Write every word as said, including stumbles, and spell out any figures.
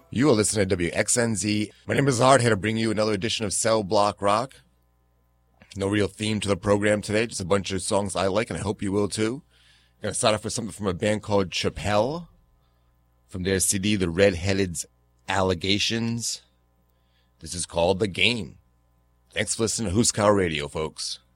You are listening to W X N Z. My name is Hard, here to bring you another edition of Cell Block Rock. No real theme to the program today, just a bunch of songs I like, and I hope you will too. I'm going to start off with something from a band called Chappelle, from their C D, The Red-Headed Allegations. This is called The Game. Thanks for listening to Huskar Radio, folks.